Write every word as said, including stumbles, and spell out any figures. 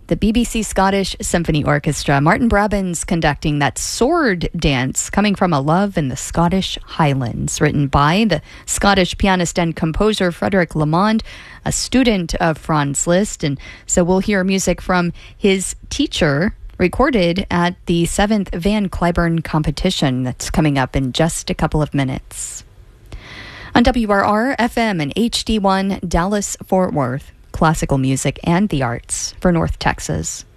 The B B C Scottish Symphony Orchestra. Martin Brabbins conducting that sword dance coming from a love in the Scottish Highlands, written by the Scottish pianist and composer Frederick Lamond, a student of Franz Liszt. And so we'll hear music from his teacher, recorded at the seventh Van Cliburn competition that's coming up in just a couple of minutes. On W R R F M and H D one Dallas Fort Worth, classical music and the arts for North Texas.